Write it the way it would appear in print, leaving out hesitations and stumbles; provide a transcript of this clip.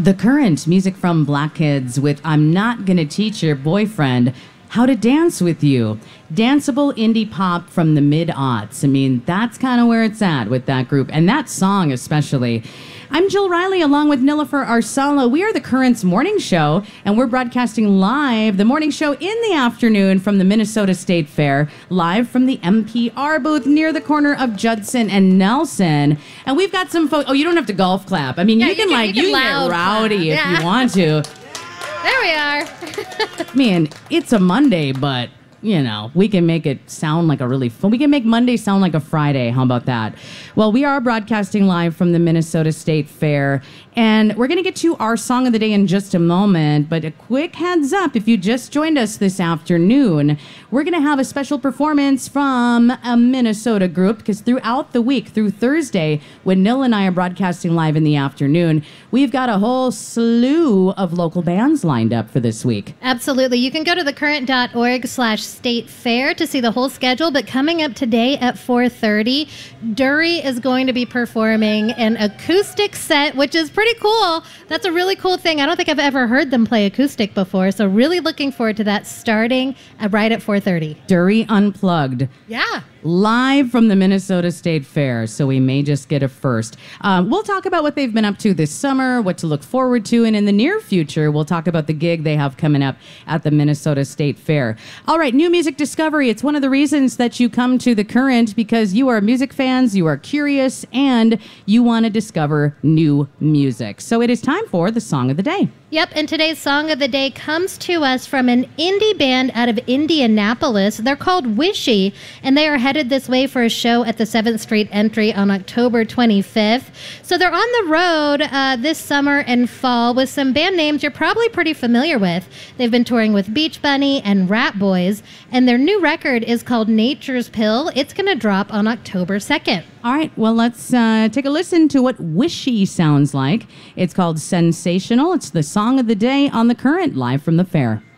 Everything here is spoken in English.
The Current, music from Black Kids with I'm Not Gonna Teach Your Boyfriend How to Dance With You. Danceable indie pop from the mid-aughts. I mean, that's kind of where it's at with that group, and that song especially. I'm Jill Riley along with Nilofer Arsala. We are the Current's morning show, and we're broadcasting live the morning show in the afternoon from the Minnesota State Fair, live from the NPR booth near the corner of Judson and Nelson. And we've got some folks. Oh, you don't have to golf clap. I mean, you can get rowdy if you want to. There we are. I mean, it's a Monday, but you know, we can make it sound like a really fun. We can make Monday sound like a Friday. How about that? Well, we are broadcasting live from the Minnesota State Fair, and we're going to get to our song of the day in just a moment. But a quick heads up, if you just joined us this afternoon, we're going to have a special performance from a Minnesota group, because throughout the week, through Thursday, when Nil and I are broadcasting live in the afternoon, we've got a whole slew of local bands lined up for this week. Absolutely. You can go to thecurrent.org/State Fair to see the whole schedule, but coming up today at 4:30, Dury is going to be performing an acoustic set, which is pretty cool. That's a really cool thing. I don't think I've ever heard them play acoustic before, so really looking forward to that starting right at 4:30. Dury Unplugged. Yeah. Live from the Minnesota State Fair, so we may just get a first. We'll talk about what they've been up to this summer, what to look forward to, and in the near future, we'll talk about the gig they have coming up at the Minnesota State Fair. All right, new music discovery. It's one of the reasons that you come to The Current, because you are music fans, you are curious, and you want to discover new music. So it is time for the Song of the Day. Yep, and today's Song of the Day comes to us from an indie band out of Indianapolis. They're called Wishy, and they are headed this way for a show at the 7th Street Entry on October 25th. So they're on the road this summer and fall with some band names you're probably pretty familiar with. They've been touring with Beach Bunny and Rat Boys, and their new record is called Nature's Pill. It's going to drop on October 2nd. All right, well, let's take a listen to what Wishy sounds like. It's called Sensational. It's the Song of the Day on The Current, live from the fair.